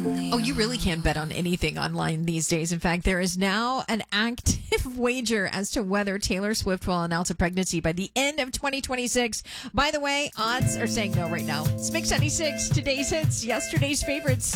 Oh, you really can't bet on anything online these days. In fact, there is now an active wager as to whether Taylor Swift will announce a pregnancy by the end of 2026. By the way, odds are saying no right now. It's Mix 96, today's hits, yesterday's favorites.